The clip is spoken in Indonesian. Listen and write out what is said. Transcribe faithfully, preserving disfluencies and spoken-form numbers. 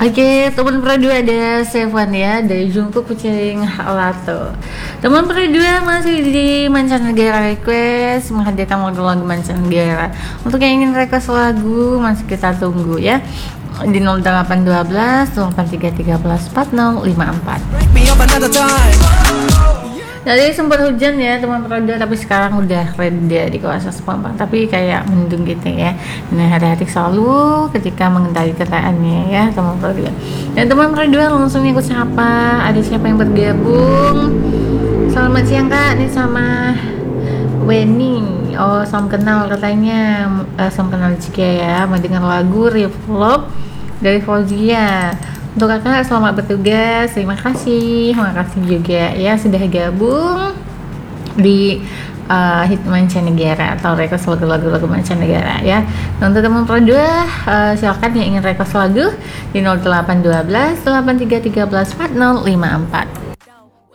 Oke, teman pro dua ada Seven ya dari Jungkook featuring Lato. Teman pro dua masih di mancanegara request menghadirkan lagu-lagu mancanegara. Untuk yang ingin request lagu masih kita tunggu ya di nol delapan satu dua delapan tiga tiga empat nol lima empat. Jadi sempat hujan ya teman pro dua, tapi sekarang udah reda di kawasan Sepampang, tapi kayak mendung gitu ya. Nah, hati-hati selalu ketika mengendarai kendaraannya ya teman pro dua. Dan teman pro dua langsung ikut siapa? Ada siapa yang bergabung? Selamat siang Kak, ini sama Weni. Oh, salam kenal katanya, uh, salam kenal juga ya. Mau dengar lagu Revolve dari Fauzia. Untuk kakak selamat bertugas, terima kasih, terima kasih juga ya sudah gabung di uh, hit mancanegara atau request lagu-lagu mancanegara ya. Dan untuk teman pro dua uh, silakan yang ingin request lagu di nol delapan satu dua delapan tiga tiga empat nol lima empat.